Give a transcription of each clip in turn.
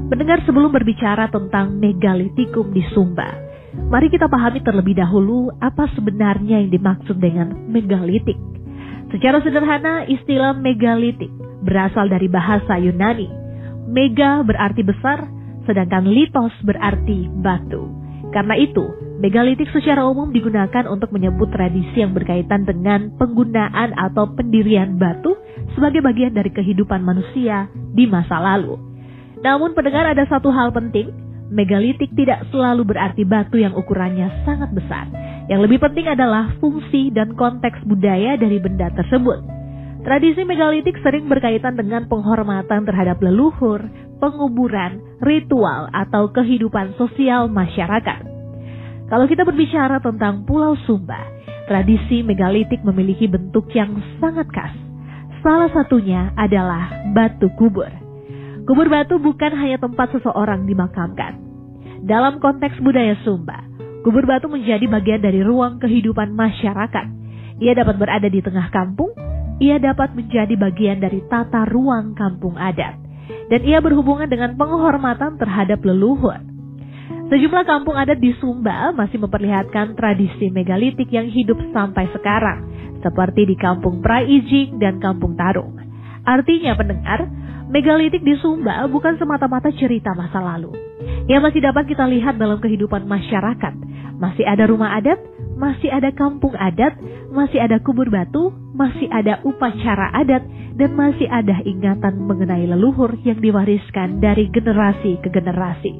Pendengar, sebelum berbicara tentang megalitikum di Sumba, mari kita pahami terlebih dahulu apa sebenarnya yang dimaksud dengan megalitik. Secara sederhana, istilah megalitik berasal dari bahasa Yunani. Mega berarti besar, sedangkan litos berarti batu. Karena itu, megalitik secara umum digunakan untuk menyebut tradisi yang berkaitan dengan penggunaan atau pendirian batu sebagai bagian dari kehidupan manusia di masa lalu. Namun pendengar, ada satu hal penting, megalitik tidak selalu berarti batu yang ukurannya sangat besar. Yang lebih penting adalah fungsi dan konteks budaya dari benda tersebut. Tradisi megalitik sering berkaitan dengan penghormatan terhadap leluhur, penguburan, ritual, atau kehidupan sosial masyarakat. Kalau kita berbicara tentang Pulau Sumba, tradisi megalitik memiliki bentuk yang sangat khas. Salah satunya adalah batu kubur. Kubur batu bukan hanya tempat seseorang dimakamkan. Dalam konteks budaya Sumba, kubur batu menjadi bagian dari ruang kehidupan masyarakat. Ia dapat berada di tengah kampung, ia dapat menjadi bagian dari tata ruang kampung adat, dan ia berhubungan dengan penghormatan terhadap leluhur. Sejumlah kampung adat di Sumba masih memperlihatkan tradisi megalitik yang hidup sampai sekarang, seperti di Kampung Praijing dan Kampung Tarung. Artinya pendengar, megalitik di Sumba bukan semata-mata cerita masa lalu. Yang masih dapat kita lihat dalam kehidupan masyarakat. Masih ada rumah adat, masih ada kampung adat, masih ada kubur batu, masih ada upacara adat, dan masih ada ingatan mengenai leluhur yang diwariskan dari generasi ke generasi.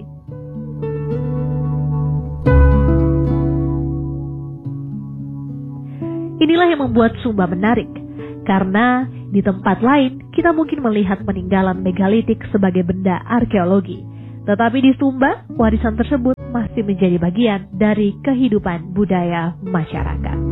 Inilah yang membuat Sumba menarik, karena di tempat lain kita mungkin melihat peninggalan megalitik sebagai benda arkeologi. Tetapi di Sumba, warisan tersebut masih menjadi bagian dari kehidupan budaya masyarakat.